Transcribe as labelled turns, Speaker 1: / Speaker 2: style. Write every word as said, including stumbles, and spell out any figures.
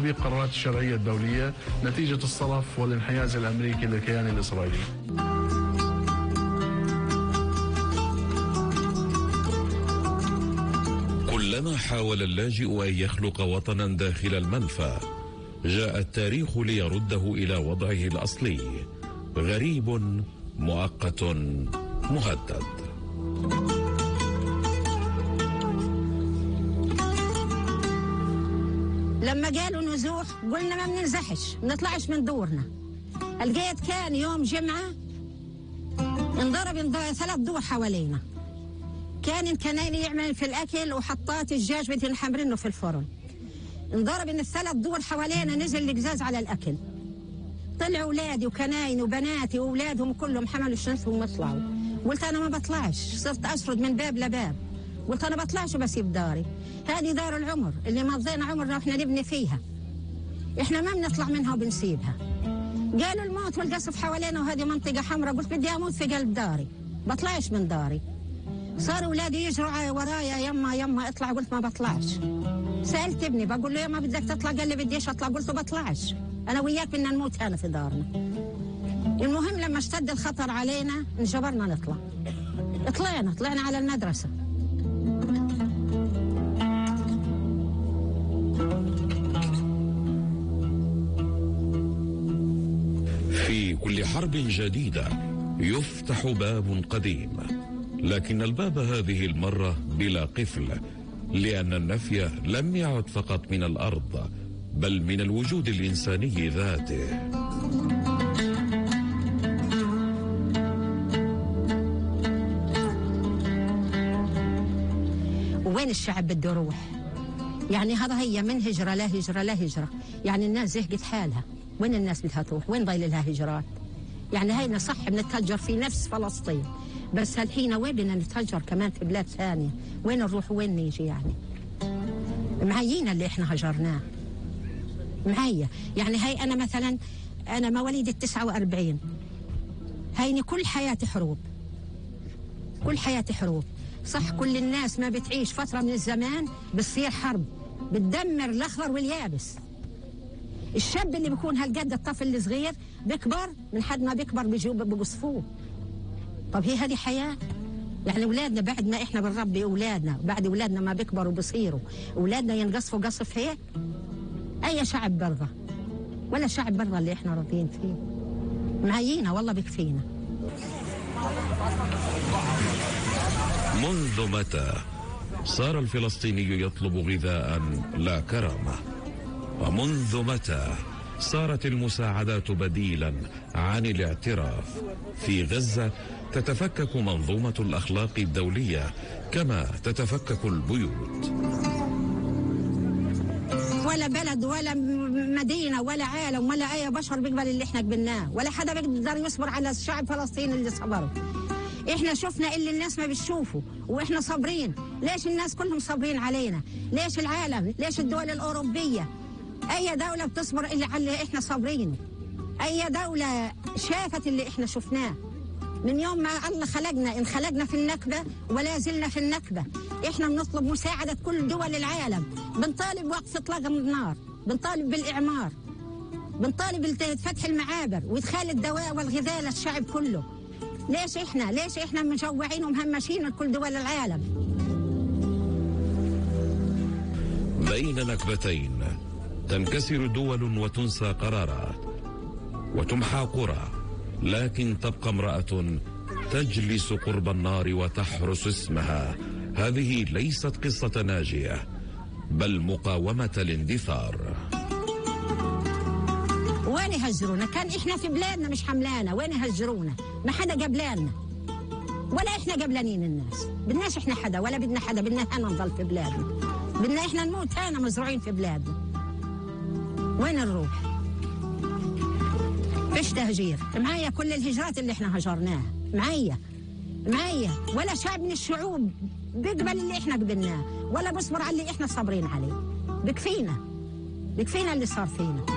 Speaker 1: تطبيق قرارات الشرعية الدولية نتيجة الصرف والانحياز الأمريكي للكيان الإسرائيلي.
Speaker 2: كلما حاول اللاجئ أن يخلق وطنا داخل المنفى، جاء التاريخ ليرده إلى وضعه الأصلي: غريب مؤقت مهدد.
Speaker 3: لما قالوا نزوح قلنا ما بننزحش، ما نطلعش من دورنا. لقيت كان يوم جمعة انضرب ثلاث دور حوالينا. كان الكناين يعمل في الأكل وحطات الدجاج بدهم حمرينه في الفرن. انضرب ان الثلاث دور حوالينا، نزل القزاز على الأكل. طلعوا أولادي وكناين وبناتي وأولادهم كلهم حملوا شنطهم وطلعوا. قلت أنا ما بطلعش، صرت أشرد من باب لباب. قلت أنا بطلعش وبسيب داري. هذه دار العمر اللي مضينا عمرنا وإحنا نبني فيها. إحنا ما بنطلع منها وبنسيبها. قالوا الموت والقصف حوالينا وهذه منطقة حمراء. قلت بدي أموت في قلب داري، بطلعش من داري. صاروا أولادي يجروا ورايا: يما يما اطلع. قلت ما بطلعش. سألت ابني بقول له: يما بدك تطلع؟ قال لي بديش أطلع. قلت له بطلعش، أنا وياك بدنا نموت هنا في دارنا. المهم لما اشتد الخطر علينا انجبرنا نطلع. طلعنا طلعنا على المدرسة.
Speaker 2: في كل حرب جديدة يفتح باب قديم، لكن الباب هذه المرة بلا قفل، لأن النفي لم يعد فقط من الأرض بل من الوجود الإنساني ذاته.
Speaker 3: وين الشعب بده يروح؟ يعني هذا هي من هجرة لا هجرة لا هجرة. يعني الناس زهقت حالها. وين الناس بدها تروح؟ وين ضايل لها هجرات؟ يعني هينا صح بنتهجر في نفس فلسطين، بس هالحين وين بدنا نتهجر كمان في بلاد ثانية؟ وين نروح وين نيجي؟ يعني معينا اللي احنا هجرناه معايا. يعني هاي أنا مثلا أنا مواليد التسعة وأربعين، هيني كل حياتي حروب، كل حياتي حروب. صح كل الناس ما بتعيش فترة من الزمان بتصير حرب بتدمر الأخضر واليابس. الشاب اللي بيكون هالقد الطفل الصغير بيكبر، من حد ما بيكبر بيجوا بقصفوه. طب هي هذه حياة؟ يعني أولادنا بعد ما إحنا بنربي أولادنا، بعد أولادنا ما بيكبروا بيصيروا أولادنا ينقصفوا قصف هيك؟ أي شعب برضه؟ ولا شعب برضه اللي إحنا راضيين فيه. معينا والله بكفينا.
Speaker 2: منذ متى صار الفلسطيني يطلب غذاء لا كرامة؟ ومنذ متى صارت المساعدات بديلا عن الاعتراف؟ في غزة تتفكك منظومة الأخلاق الدولية كما تتفكك البيوت.
Speaker 3: ولا بلد ولا مدينة ولا عالم ولا أي بشر بيقبل اللي احنا قبلناه، ولا حدا بيقدر يصبر على الشعب فلسطين اللي صبروا. احنا شفنا اللي الناس ما بتشوفه واحنا صابرين. ليش الناس كلهم صابرين علينا؟ ليش العالم؟ ليش الدول الأوروبية؟ أي دولة بتصبر إلا على اللي إحنا صابرين؟ أي دولة شافت اللي إحنا شفناه؟ من يوم ما الله خلقنا انخلقنا في النكبة ولا زلنا في النكبة. إحنا بنطلب مساعدة كل دول العالم، بنطالب وقف إطلاق النار، بنطالب بالإعمار، بنطالب بفتح المعابر وإدخال الدواء والغذاء للشعب كله. ليش إحنا؟ ليش إحنا مجوعين ومهمشين لكل دول العالم؟
Speaker 2: بين نكبتين تنكسر دول وتنسى قرارات وتمحى قرى، لكن تبقى امرأة تجلس قرب النار وتحرس اسمها. هذه ليست قصة ناجية بل مقاومة الاندثار.
Speaker 3: وين يهجرونا؟ كان احنا في بلادنا مش حملانا، وين يهجرونا؟ ما حدا قبلانا ولا احنا قبلانين الناس. بدناش احنا حدا ولا بدنا حدا، بدنا احنا نضل في بلادنا، بدنا احنا نموت هنا مزروعين في بلادنا. وين نروح؟ فيش تهجير. معايا كل الهجرات اللي احنا هجرناها، معايا معايا ولا شعب من الشعوب بيقبل اللي احنا قبلناه ولا بصبر على اللي احنا صابرين عليه. بكفينا بكفينا اللي صار فينا.